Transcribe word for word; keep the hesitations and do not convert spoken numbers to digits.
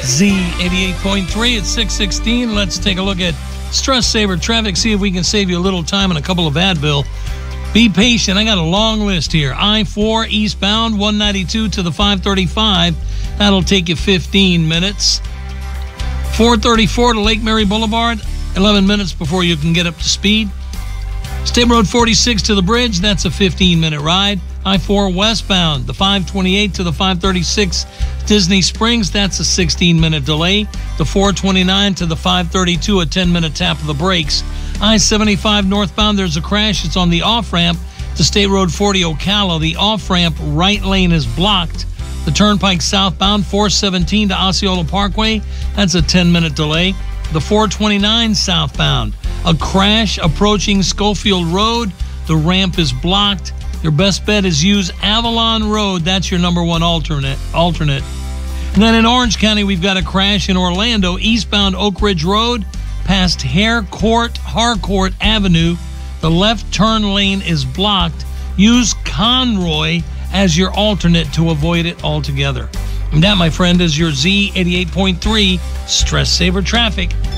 Z eighty-eight point three at six sixteen. Let's take a look at Stress Saver traffic, see if we can save you a little time and a couple of Advil. Be patient. I got a long list here. I four eastbound, one ninety-two to the five thirty-five. That'll take you fifteen minutes. four thirty-four to Lake Mary Boulevard, eleven minutes before you can get up to speed. State Road forty-six to the bridge, that's a fifteen-minute ride. I four westbound, the five twenty-eight to the five thirty-six Disney Springs, that's a sixteen-minute delay. The four twenty-nine to the five thirty-two, a ten-minute tap of the brakes. I seventy-five northbound, there's a crash. It's on the off-ramp to State Road forty Ocala. The off-ramp right lane is blocked. The Turnpike southbound, four seventeen to Osceola Parkway, that's a ten-minute delay. The four twenty-nine southbound, a crash approaching Schofield Road. The ramp is blocked. Your best bet is use Avalon Road. That's your number one alternate. alternate. And then in Orange County, we've got a crash in Orlando, eastbound Oak Ridge Road, past Harcourt, Harcourt Avenue. The left turn lane is blocked. Use Conroy as your alternate to avoid it altogether. And that, my friend, is your Z eighty-eight point three Stress Saver Traffic.